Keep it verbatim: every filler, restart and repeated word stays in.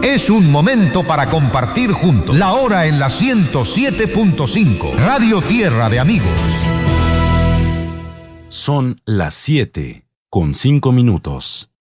Es un momento para compartir juntos. La hora en la ciento siete punto cinco. Radio Tierra de Amigos. Son las siete con cinco minutos.